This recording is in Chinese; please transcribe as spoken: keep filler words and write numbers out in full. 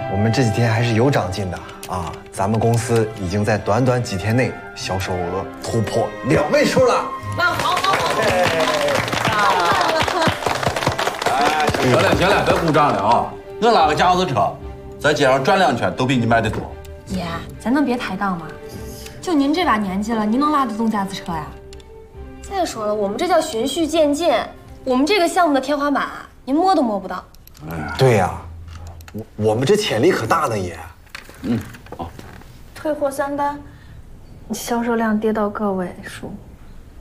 我们这几天还是有长进的啊！咱们公司已经在短短几天内销售额突破两位数了。 那好，好，好， 哎，行了行了，别鼓掌了啊！我拉个架子车，在街上转两圈都比你卖的多。 爷，咱能别抬杠吗？就您这把年纪了，您能拉得动架子车呀？再说了，我们这叫循序渐进，我们这个项目的天花板，您摸都摸不到。 对呀、啊，我我们这潜力可大呢，爷。 嗯，好。 退货三单，销售量跌到个位数。